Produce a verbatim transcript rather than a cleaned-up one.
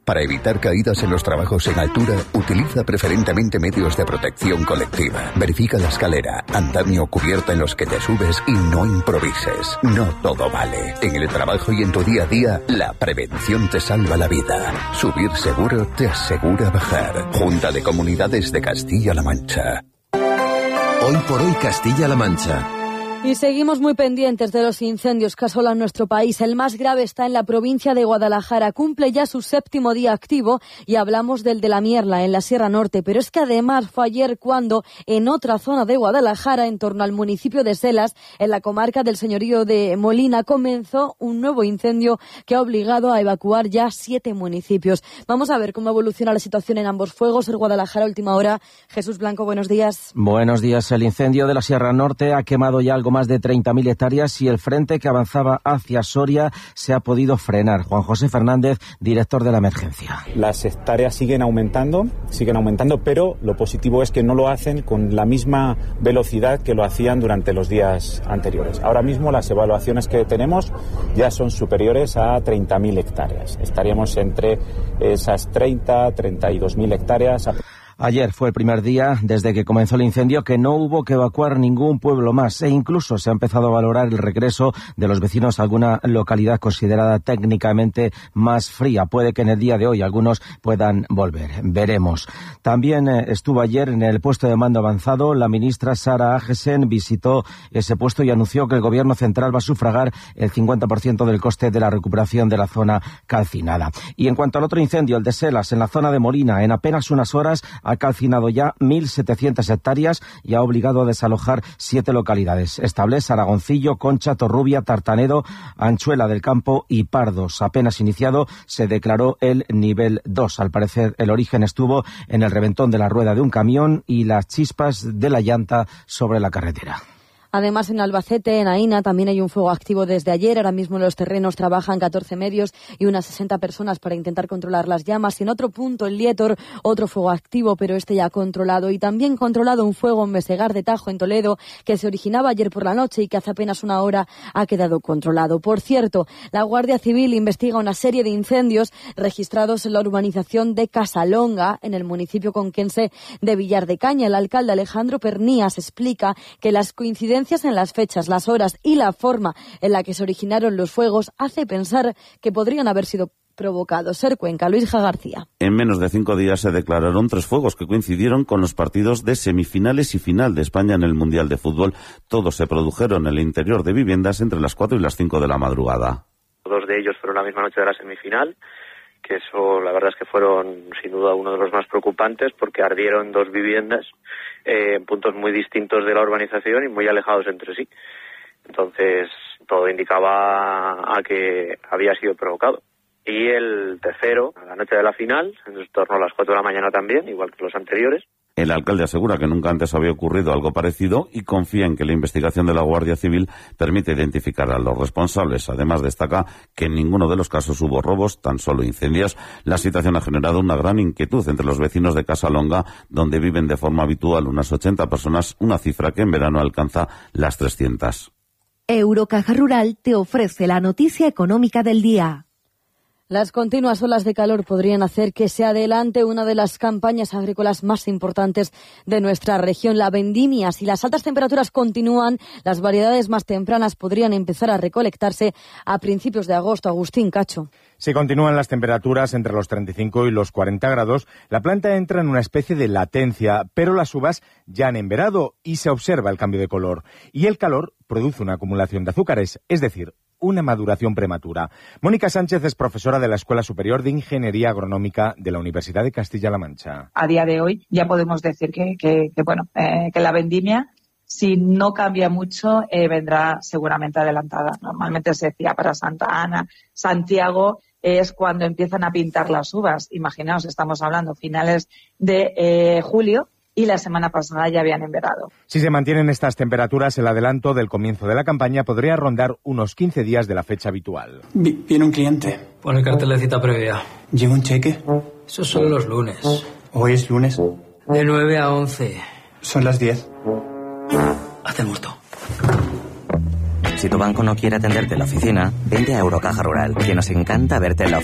Para evitar caídas en los trabajos en altura, utiliza preferentemente medios de protección colectiva. Verifica la escalera, andamio o cubierta en los que te subes y no improvises. No todo vale. En el trabajo y en tu día a día, la prevención te salva la vida. Subir seguro te asegura bajar. Junta de Comunidades de Castilla-La Mancha. Hoy por hoy Castilla-La Mancha. Y seguimos muy pendientes de los incendios que asolan nuestro país. El más grave está en la provincia de Guadalajara. Cumple ya su séptimo día activo y hablamos del de la Mierla, en la Sierra Norte. Pero es que además fue ayer cuando, en otra zona de Guadalajara, en torno al municipio de Selas, en la comarca del señorío de Molina, comenzó un nuevo incendio que ha obligado a evacuar ya siete municipios. Vamos a ver cómo evoluciona la situación en ambos fuegos. En Guadalajara, última hora. Jesús Blanco, buenos días. Buenos días. El incendio de la Sierra Norte ha quemado ya algo más de treinta mil hectáreas y el frente que avanzaba hacia Soria se ha podido frenar. Juan José Fernández, director de la emergencia. Las hectáreas siguen aumentando, siguen aumentando, pero lo positivo es que no lo hacen con la misma velocidad que lo hacían durante los días anteriores. Ahora mismo las evaluaciones que tenemos ya son superiores a treinta mil hectáreas. Estaríamos entre esas treinta, treinta y dos mil hectáreas. Ayer fue el primer día desde que comenzó el incendio que no hubo que evacuar ningún pueblo más e incluso se ha empezado a valorar el regreso de los vecinos a alguna localidad considerada técnicamente más fría. Puede que en el día de hoy algunos puedan volver. Veremos. También eh, estuvo ayer en el puesto de mando avanzado. La ministra Sara Agesen visitó ese puesto y anunció que el gobierno central va a sufragar el cincuenta por ciento del coste de la recuperación de la zona calcinada. Y en cuanto al otro incendio, el de Selas, en la zona de Molina, en apenas unas horas ha calcinado ya mil setecientas hectáreas y ha obligado a desalojar siete localidades. Establés, Aragoncillo, Concha, Torrubia, Tartanedo, Anchuela del Campo y Pardos. Apenas iniciado se declaró el nivel dos. Al parecer el origen estuvo en el reventón de la rueda de un camión y las chispas de la llanta sobre la carretera. Además, en Albacete, en Aína, también hay un fuego activo desde ayer. Ahora mismo en los terrenos trabajan catorce medios y unas sesenta personas para intentar controlar las llamas. En otro punto, en Lietor, otro fuego activo, pero este ya controlado. Y también controlado un fuego en Mesegar de Tajo, en Toledo, que se originaba ayer por la noche y que hace apenas una hora ha quedado controlado. Por cierto, la Guardia Civil investiga una serie de incendios registrados en la urbanización de Casalonga, en el municipio conquense de Villar de Caña. El alcalde Alejandro Pernías explica que las coincidencias en las fechas, las horas y la forma en la que se originaron los fuegos hace pensar que podrían haber sido provocados. Ser Cuenca, Luis G. García. En menos de cinco días se declararon tres fuegos que coincidieron con los partidos de semifinales y final de España en el Mundial de Fútbol. Todos se produjeron en el interior de viviendas entre las cuatro y las cinco de la madrugada. Dos de ellos fueron la misma noche de la semifinal, que eso la verdad es que fueron sin duda uno de los más preocupantes porque ardieron dos viviendas eh, en puntos muy distintos de la urbanización y muy alejados entre sí. Entonces todo indicaba a que había sido provocado. Y el tercero, a la noche de la final, en torno a las cuatro de la mañana también, igual que los anteriores. El alcalde asegura que nunca antes había ocurrido algo parecido y confía en que la investigación de la Guardia Civil permite identificar a los responsables. Además, destaca que en ninguno de los casos hubo robos, tan solo incendios. La situación ha generado una gran inquietud entre los vecinos de Casalonga, donde viven de forma habitual unas ochenta personas, una cifra que en verano alcanza las trescientas. Eurocaja Rural te ofrece la noticia económica del día. Las continuas olas de calor podrían hacer que se adelante una de las campañas agrícolas más importantes de nuestra región, la vendimia. Si las altas temperaturas continúan, las variedades más tempranas podrían empezar a recolectarse a principios de agosto. Agustín Cacho. Si continúan las temperaturas entre los treinta y cinco y los cuarenta grados, la planta entra en una especie de latencia, pero las uvas ya han emberado y se observa el cambio de color. Y el calor produce una acumulación de azúcares, es decir, una maduración prematura. Mónica Sánchez es profesora de la Escuela Superior de Ingeniería Agronómica de la Universidad de Castilla-La Mancha. A día de hoy ya podemos decir que, que, que bueno, eh, que la vendimia, si no cambia mucho, eh, vendrá seguramente adelantada. Normalmente se decía para Santa Ana, Santiago, eh, es cuando empiezan a pintar las uvas. Imaginaos, estamos hablando finales de eh, julio. Y la semana pasada ya habían emberado. Si se mantienen estas temperaturas, el adelanto del comienzo de la campaña podría rondar unos quince días de la fecha habitual. Vi- viene un cliente. Pon el cartel de cita previa. ¿Lleva un cheque? Esos son los lunes. ¿Hoy es lunes? De nueve a once. Son las diez. Hazte el muerto. Si tu banco no quiere atenderte en la oficina, vente a Eurocaja Rural, que nos encanta verte en la oficina.